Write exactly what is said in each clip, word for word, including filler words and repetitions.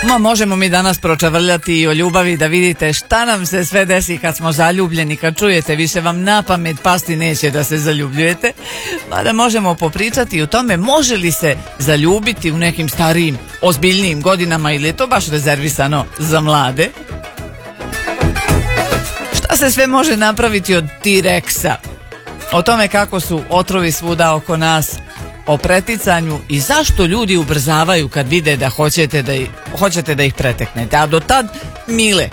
Ma, možemo mi danas pročavrljati i o ljubavi, da vidite šta nam se sve desi kad smo zaljubljeni, kad čujete, više vam na pamet pasti neće da se zaljubljujete. Mada možemo popričati o tome može li se zaljubiti u nekim starijim, ozbiljnijim godinama ili je to baš rezervisano za mlade. Šta se sve može napraviti od T-Rexa? O tome kako su otrovi svuda oko nas, o preticanju i zašto ljudi ubrzavaju kad vide da hoćete da, ih, hoćete da ih preteknete, a do tad mile.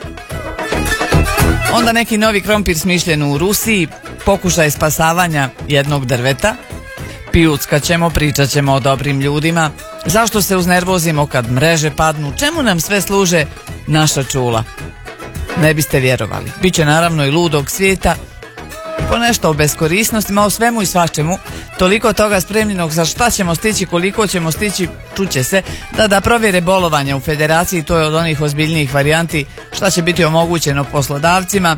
Onda neki novi krompir smišljen u Rusiji, pokušaj spasavanja jednog drveta, pijuckat ćemo, pričat ćemo o dobrim ljudima, zašto se uznervozimo kad mreže padnu, čemu nam sve služe naša čula. Ne biste vjerovali, biće naravno i ludog svijeta, po nešto o beskorisnostima, o svemu i svačemu, toliko toga spremljenog za šta ćemo stići, koliko ćemo stići, čuće se, da da provjere bolovanja u federaciji, to je od onih ozbiljnijih varijanti, šta će biti omogućeno poslodavcima,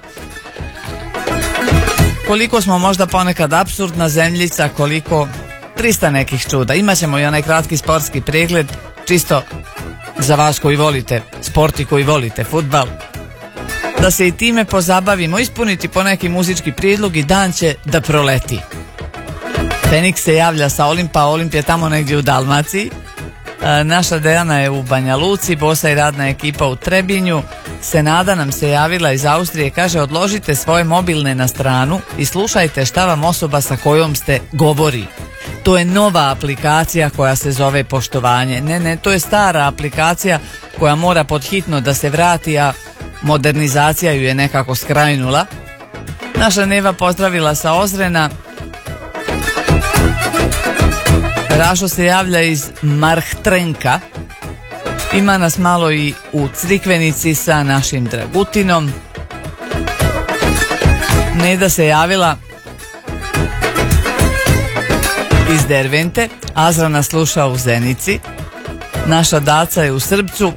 koliko smo možda ponekad apsurdna zemljica, koliko trista nekih čuda. Imaćemo i onaj kratki sportski pregled, čisto za vas koji volite sport i koji volite fudbal, da se i time pozabavimo, ispuniti poneki muzički prijedlog i dan će da proleti. Feniks se javlja sa Olimpa, Olimp je tamo negdje u Dalmaciji, e, naša Dejana je u Banja Luci, Bosa i radna ekipa u Trebinju, Senada nam se javila iz Austrije, kaže odložite svoje mobilne na stranu i slušajte šta vam osoba sa kojom ste govori. To je nova aplikacija koja se zove Poštovanje. Ne, ne, to je stara aplikacija koja mora podhitno da se vrati, a modernizacija ju je nekako skrajnula. Naša Neva pozdravila sa Ozrena. Rašo se javlja iz Marhtrenka. Ima nas malo i u Crikvenici sa našim Dragutinom. Neda se javila iz Dervente. Azra nas sluša u Zenici. Naša Daca je u Srbcu.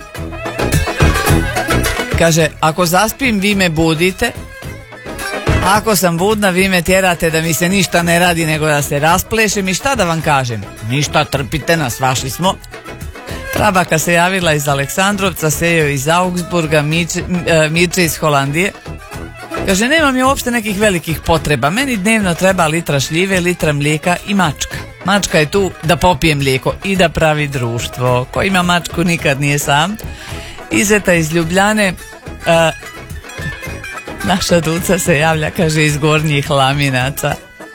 Kaže, ako zaspim vi me budite, ako sam budna vi me tjerate da mi se ništa ne radi nego da se rasplešem i šta da vam kažem? Ništa, trpite nas, vaši smo. Prabaka se javila iz Aleksandrovca, Sejo iz Augsburga, Mirče, Mirče iz Holandije. Kaže, nemam je uopšte nekih velikih potreba, meni dnevno treba litra šljive, litra mlijeka i mačka. Mačka je tu da popije mlijeko i da pravi društvo. Ko ima mačku nikad nije sam. Izeta iz Ljubljane, a, naša Duca se javlja, kaže, iz Gornjih Laminaca.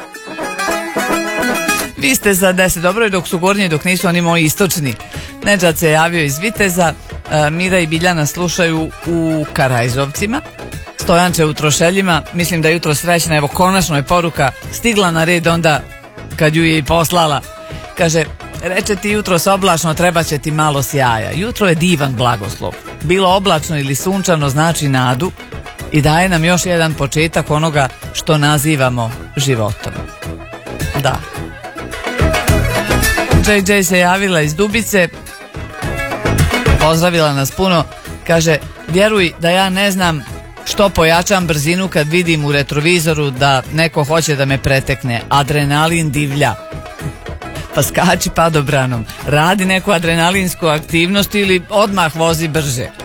Vi ste za deset, dobro je dok su gornji, dok nisu oni moji istočni. Nedžad se javio iz Viteza, a, Mira i Biljana slušaju u Karajzovcima, Stojanče u Trošeljima, mislim da je jutro srećna, evo konačno je poruka stigla na red onda kad ju je i poslala. Kaže, reče ti jutro s oblačno, treba će ti malo sjaja. Jutro je divan blagoslov. Bilo oblačno ili sunčano znači nadu i daje nam još jedan početak onoga što nazivamo životom. Da. džej džej se javila iz Dubice, pozdravila nas puno, kaže, vjeruj da ja ne znam što pojačam brzinu kad vidim u retrovizoru da neko hoće da me pretekne. Adrenalin divlja. Pa skači padobranom, radi neku adrenalinsku aktivnost ili odmah vozi brže.